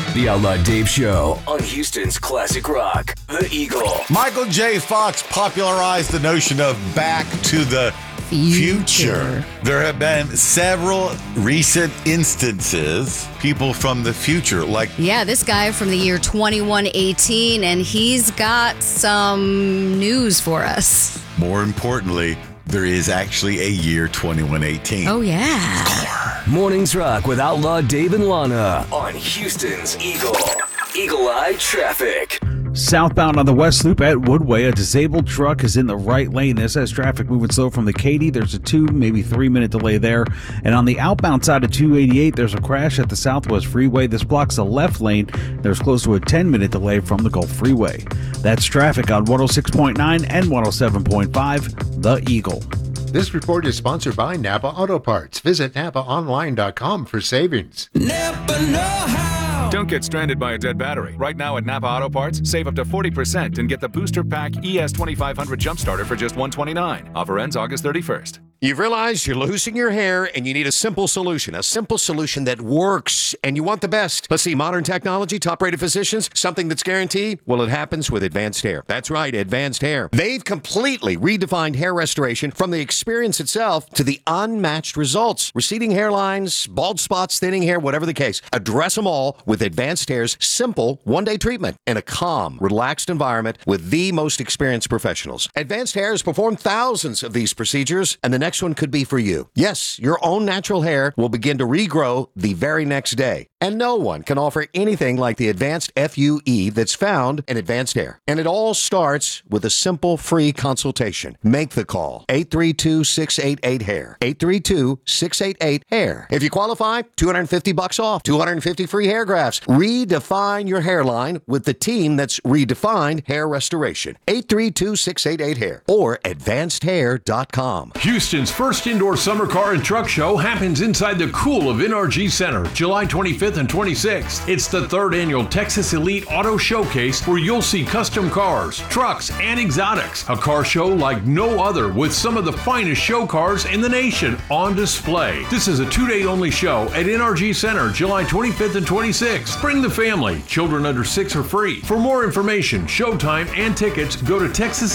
The Outlaw Dave Show on Houston's classic rock, The Eagle. Michael J. Fox popularized the notion of back to the future. There have been several recent instances, people from the future, like... Yeah, this guy from the year 2118, and he's got some news for us. More importantly, there is actually a year 2118. Oh, yeah. Mornings Rock with Outlaw Dave and Lana on Houston's Eagle. Eagle Eye Traffic. Southbound on the West Loop at Woodway, a disabled truck is in the right lane. This has traffic moving slow from the Katy. There's a 2, maybe 3-minute delay there. And on the outbound side of 288, there's a crash at the Southwest Freeway. This blocks the left lane. There's close to a 10-minute delay from the Gulf Freeway. That's traffic on 106.9 and 107.5, The Eagle. This report is sponsored by Napa Auto Parts. Visit NapaOnline.com for savings. Napa know-how. Don't get stranded by a dead battery. Right now at Napa Auto Parts, save up to 40% and get the Booster Pack ES2500 Jumpstarter for just $129. Offer ends August 31st. You've realized you're losing your hair and you need a simple solution that works, and you want the best. Let's see, modern technology, top-rated physicians, something that's guaranteed? Well, it happens with Advanced Hair. That's right, Advanced Hair. They've completely redefined hair restoration from the experience itself to the unmatched results. Receding hairlines, bald spots, thinning hair, whatever the case. Address them all with Advanced Hair's simple one-day treatment in a calm, relaxed environment with the most experienced professionals. Advanced Hair has performed thousands of these procedures, and the next one could be for you. Yes, your own natural hair will begin to regrow the very next day. And no one can offer anything like the advanced FUE that's found in Advanced Hair. And it all starts with a simple free consultation. Make the call. 832-688-HAIR. 832-688-HAIR. If you qualify, $250 off. 250 free hair grafts. Redefine your hairline with the team that's redefined hair restoration. 832-688-HAIR or advancedhair.com. Houston's first indoor summer car and truck show happens inside the cool of NRG Center, July 25th and 26th. It's the 3rd annual Texas Elite Auto Showcase, where you'll see custom cars, trucks, and exotics. A car show like no other, with some of the finest show cars in the nation on display. This is a 2-day only show at NRG Center, July 25th and 26th. Bring the family. Children under 6 are free. For more information, showtime, and tickets, go to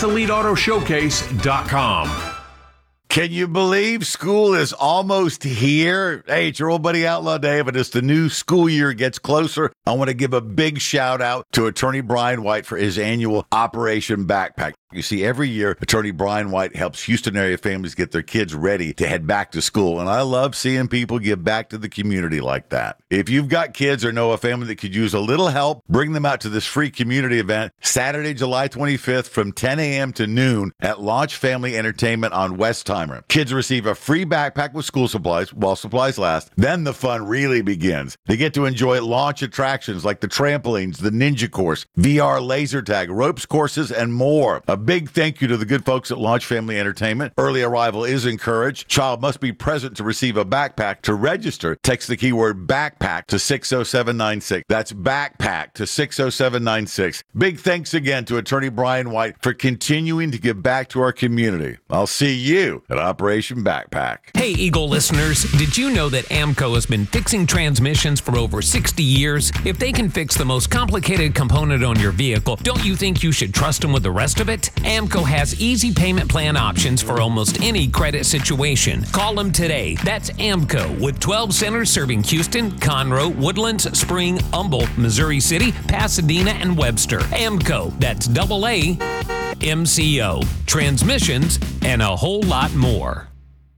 TexasEliteAutoShowcase.com. Can you believe school is almost here? Hey, it's your old buddy Outlaw Dave, and as the new school year gets closer, I want to give a big shout out to Attorney Brian White for his annual Operation Backpack. You see, every year, Attorney Brian White helps Houston area families get their kids ready to head back to school, and I love seeing people give back to the community like that. If you've got kids or know a family that could use a little help, bring them out to this free community event Saturday, July 25th from 10 a.m. to noon at Launch Family Entertainment on Westheimer. Kids receive a free backpack with school supplies while supplies last. Then the fun really begins. They get to enjoy launch attractions like the trampolines, the ninja course, VR laser tag, ropes courses, and more. A big thank you to the good folks at Launch Family Entertainment. Early arrival is encouraged. Child must be present to receive a backpack. To register, text the keyword backpack to 60796. That's backpack to 60796. Big thanks again to Attorney Brian White for continuing to give back to our community. I'll see you at Operation Backpack. Hey, Eagle listeners, did you know that AMCO has been fixing transmissions for over 60 years? If they can fix the most complicated component on your vehicle, don't you think you should trust them with the rest of it? AMCO has easy payment plan options for almost any credit situation. Call them today. That's AMCO, with 12 centers serving Houston, Conroe, Woodlands, Spring, Humboldt, Missouri City, Pasadena, and Webster. AMCO, that's AAMCO. Transmissions and a whole lot more.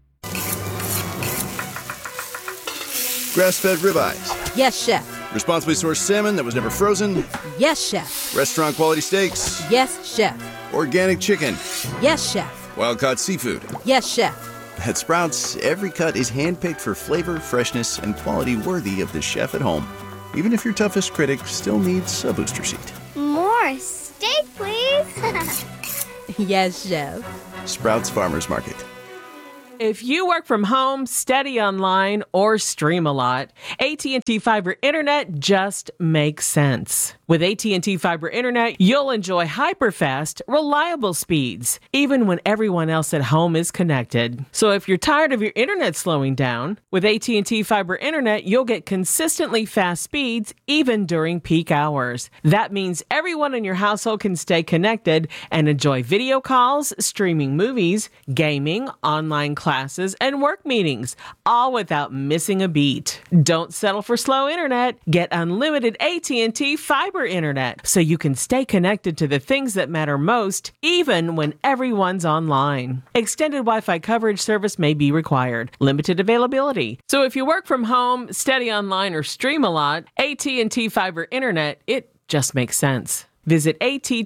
Grass-fed ribeyes. Yes, chef. Responsibly sourced salmon that was never frozen. Yes, chef. Restaurant quality steaks. Yes, chef. Organic chicken. Yes, chef. Wild-caught seafood. Yes, chef. At Sprouts, every cut is handpicked for flavor, freshness, and quality worthy of the chef at home. Even if your toughest critic still needs a booster seat. More steak, please. Yes, chef. Sprouts Farmers Market. If you work from home, study online, or stream a lot, AT&T Fiber Internet just makes sense. With AT&T Fiber Internet, you'll enjoy hyper-fast, reliable speeds, even when everyone else at home is connected. So if you're tired of your internet slowing down, with AT&T Fiber Internet, you'll get consistently fast speeds even during peak hours. That means everyone in your household can stay connected and enjoy video calls, streaming movies, gaming, online classes, and work meetings, all without missing a beat. Don't settle for slow internet. Get unlimited AT&T Fiber Internet so you can stay connected to the things that matter most, even when everyone's online. Extended Wi-Fi coverage service may be required. Limited availability. So if you work from home, study online, or stream a lot, AT&T Fiber Internet, it just makes sense. Visit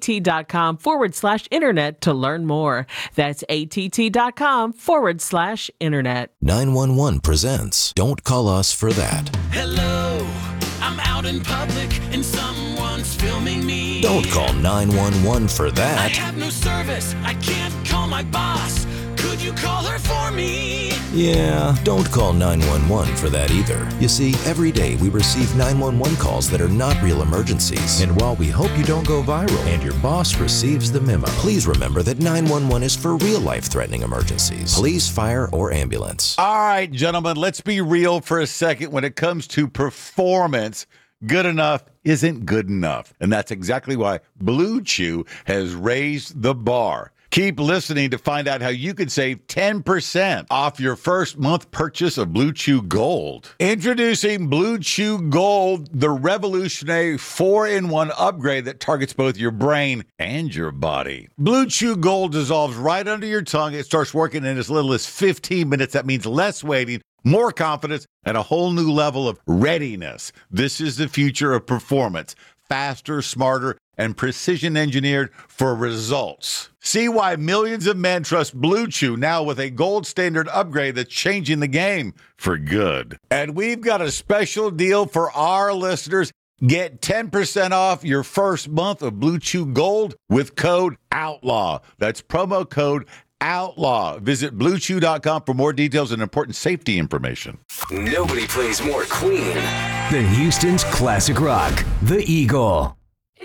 att.com/internet to learn more. That's att.com/internet. 911 presents Don't Call Us for That. Hello, I'm out in public and someone's filming me. Don't call 911 for I that. have no service, I can't call my boss. Could you call her for me? Yeah, don't call 911 for that either. You see, every day we receive 911 calls that are not real emergencies. And while we hope you don't go viral and your boss receives the memo, please remember that 911 is for real life-threatening emergencies. Police, fire, or ambulance. All right, gentlemen, let's be real for a second. When it comes to performance, good enough isn't good enough. And that's exactly why Blue Chew has raised the bar. Keep listening to find out how you can save 10% off your first month purchase of Blue Chew Gold. Introducing Blue Chew Gold, the revolutionary 4-in-1 upgrade that targets both your brain and your body. Blue Chew Gold dissolves right under your tongue. It starts working in as little as 15 minutes. That means less waiting, more confidence, and a whole new level of readiness. This is the future of performance. Faster, smarter, and precision engineered for results. See why millions of men trust Blue Chew now with a gold standard upgrade that's changing the game for good. And we've got a special deal for our listeners. Get 10% off your first month of Blue Chew Gold with code OUTLAW. That's promo code OUTLAW. Visit BlueChew.com for more details and important safety information. Nobody plays more Queen than Houston's classic rock, The Eagle.